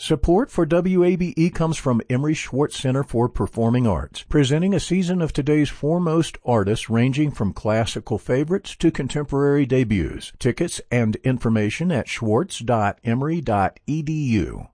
Support for WABE comes from Emery Schwartz Center for Performing Arts, presenting a season of today's foremost artists ranging from classical favorites to contemporary debuts. Tickets and information at schwartz.emory.edu.